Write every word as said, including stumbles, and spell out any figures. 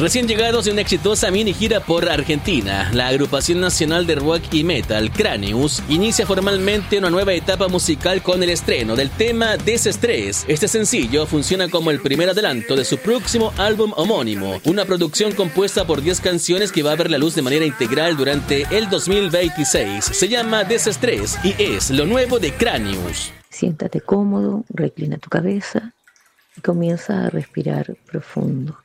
Recién llegados de una exitosa mini gira por Argentina, la agrupación nacional de rock y metal Cranius inicia formalmente una nueva etapa musical con el estreno del tema Desestrés. Este sencillo funciona como el primer adelanto de su próximo álbum homónimo, una producción compuesta por diez canciones que va a ver la luz de manera integral durante el dos mil veintiséis. Se llama Desestrés y es lo nuevo de Cranius. Siéntate cómodo, reclina tu cabeza y comienza a respirar profundo.